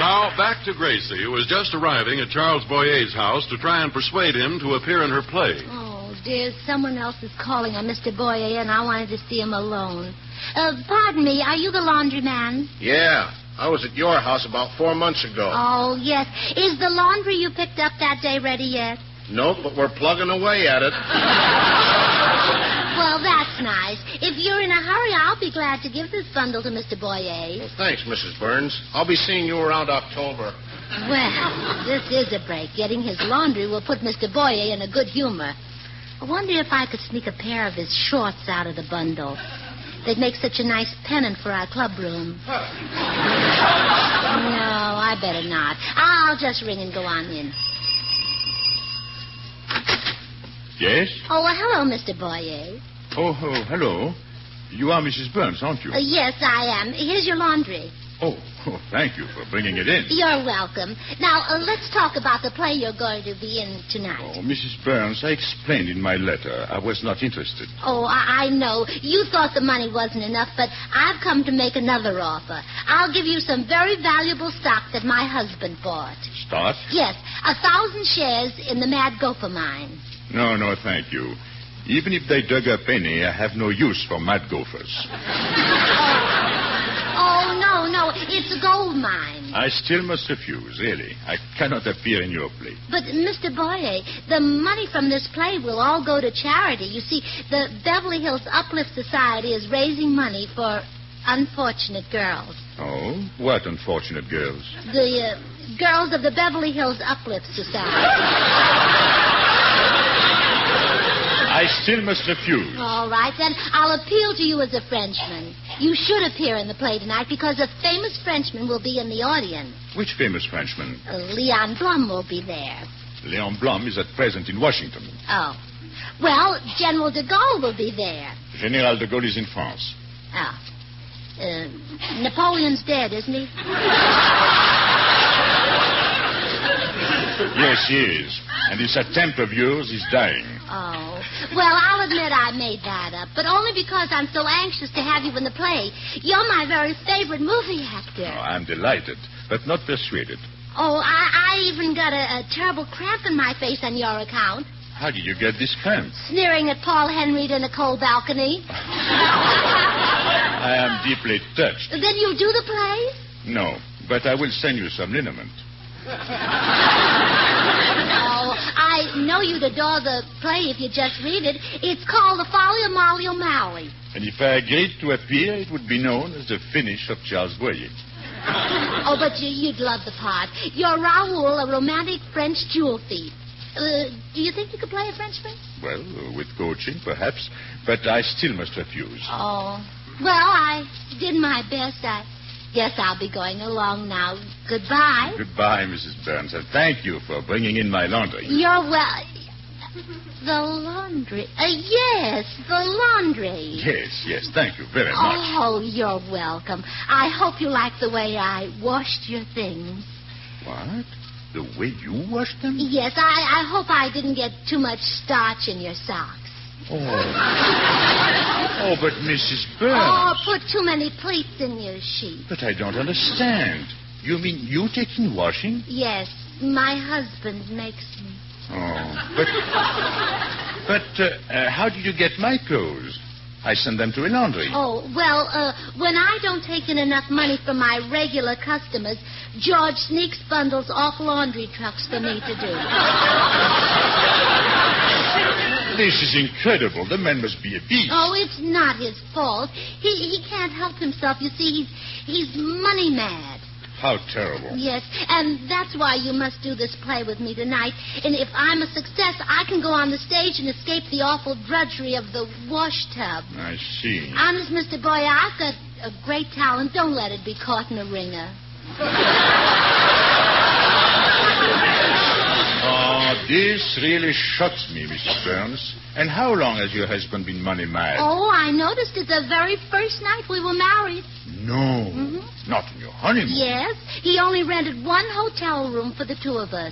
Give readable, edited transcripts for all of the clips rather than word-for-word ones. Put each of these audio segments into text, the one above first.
Now, back to Gracie, who was just arriving at Charles Boyer's house to try and persuade him to appear in her play. Oh, dear, someone else is calling on Mr. Boyer, and I wanted to see him alone. Pardon me, are you the laundryman? Yeah, I was at your house about 4 months ago. Oh, yes. Is the laundry you picked up that day ready yet? Nope, but we're plugging away at it. Well, that's nice. If you're in a hurry, I'll be glad to give this bundle to Mr. Boyer. Well, thanks, Mrs. Burns. I'll be seeing you around October. Well, this is a break. Getting his laundry will put Mr. Boyer in a good humor. I wonder if I could sneak a pair of his shorts out of the bundle. They'd make such a nice pennant for our club room. No, I better not. I'll just ring and go on in. Yes? Oh, well, hello, Mr. Boyer. Oh, hello. You are Mrs. Burns, aren't you? Yes, I am. Here's your laundry. Oh, thank you for bringing it in. You're welcome. Now, let's talk about the play you're going to be in tonight. Oh, Mrs. Burns, I explained in my letter I was not interested. Oh, I know. You thought the money wasn't enough, but I've come to make another offer. I'll give you some very valuable stock that my husband bought. Stock? Yes, 1,000 shares in the Mad Gopher mine. No, thank you. Even if they dug up any, I have no use for mad gophers. Oh, no. It's a gold mine. I still must refuse, really. I cannot appear in your play. But, Mr. Boyer, the money from this play will all go to charity. You see, the Beverly Hills Uplift Society is raising money for unfortunate girls. Oh? What unfortunate girls? The girls of the Beverly Hills Uplift Society. I still must refuse. All right, then I'll appeal to you as a Frenchman. You should appear in the play tonight because a famous Frenchman will be in the audience. Which famous Frenchman? Leon Blum will be there. Leon Blum is at present in Washington. Oh. Well, General de Gaulle will be there. General de Gaulle is in France. Oh. Napoleon's dead, isn't he? Yes, he is. And this attempt of yours is dying. Oh. Well, I'll admit I made that up, but only because I'm so anxious to have you in the play. You're my very favorite movie actor. Oh, I'm delighted, but not persuaded. Oh, I even got a terrible cramp in my face on your account. How did you get this cramp? Sneering at Paul Henry in a cold balcony. I am deeply touched. Then you'll do the play? No, but I will send you some liniment. Oh, I know you'd adore the play if you just read it. It's called The Folly of Molly O'Malley. And if I agreed to appear, it would be known as the finish of Charles Boyer. Oh, but you'd love the part. You're Raoul, a romantic French jewel thief. Do you think you could play a Frenchman? Well, with coaching, perhaps, but I still must refuse. Oh. Well, I did my best. I guess I'll be going along now. Goodbye. Goodbye, Mrs. Burns, and thank you for bringing in my laundry. You're the laundry. Yes, the laundry. Yes, thank you very much. Oh, you're welcome. I hope you like the way I washed your things. What? The way you washed them? Yes, I hope I didn't get too much starch in your socks. Oh, but Mrs. Burns. Oh, put too many pleats in your sheet. But I don't understand. You mean you taking washing? Yes, my husband makes me. Oh, but how did you get my clothes? I send them to a laundry. Oh, well, when I don't take in enough money from my regular customers, George sneaks bundles off laundry trucks for me to do. This is incredible. The man must be a beast. Oh, it's not his fault. He can't help himself. You see, he's money mad. How terrible. Yes, and that's why you must do this play with me tonight. And if I'm a success, I can go on the stage and escape the awful drudgery of the wash tub. I see. Honest, Mr. Boyer, I've got a great talent. Don't let it be caught in a ringer. Oh, this really shocks me, Mrs. Burns. And how long has your husband been money mad? Oh, I noticed it the very first night we were married. No, not in your honeymoon. Yes, he only rented one hotel room for the two of us.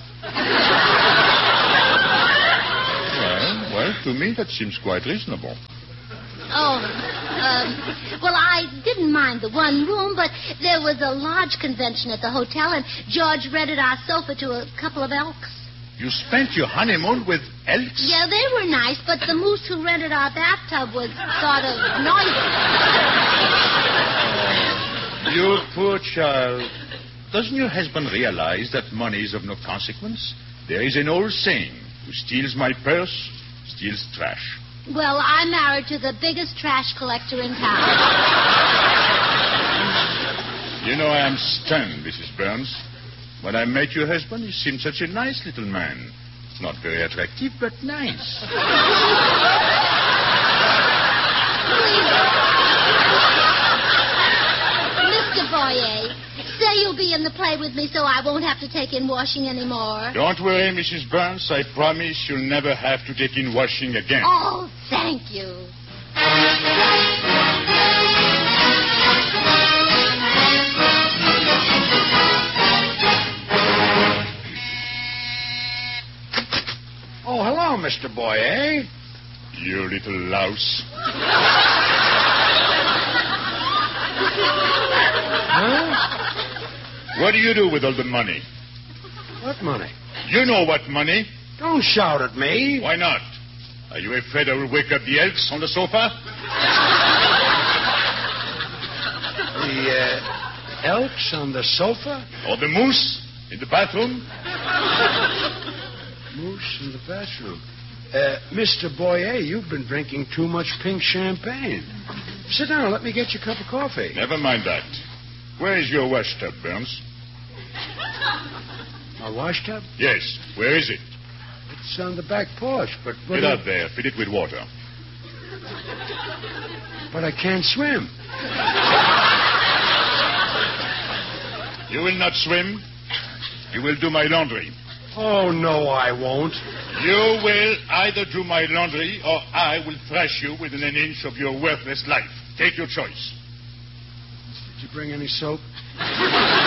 Well, to me that seems quite reasonable. Oh, Well, I didn't mind the one room, but there was a lodge convention at the hotel, and George rented our sofa to a couple of elks. You spent your honeymoon with elks? Yeah, they were nice, but the moose who rented our bathtub was sort of noisy. You poor child. Doesn't your husband realize that money is of no consequence? There is an old saying, who steals my purse, steals trash. Well, I'm married to the biggest trash collector in town. You know, I am stunned, Mrs. Burns. When I met your husband, he seemed such a nice little man. Not very attractive, but nice. Mr. Boyer, say you'll be in the play with me so I won't have to take in washing anymore. Don't worry, Mrs. Burns. I promise you'll never have to take in washing again. Oh, thank you. Oh, hello, Mr. Boyer. You little louse. Huh? What do you do with all the money? What money? You know what money. Don't shout at me. Why not? Are you afraid I will wake up the elks on the sofa? The elks on the sofa? Or the moose in the bathroom? Moose in the bathroom. Mr. Boyer, you've been drinking too much pink champagne. Sit down. Let me get you a cup of coffee. Never mind that. Where is your wash tub, Burns? My wash tub? Yes. Where is it? It's on the back porch, but... Get out there. Fill it with water. But I can't swim. You will not swim. You will do my laundry. Oh, no, I won't. You will either do my laundry or I will thrash you within an inch of your worthless life. Take your choice. Did you bring any soap?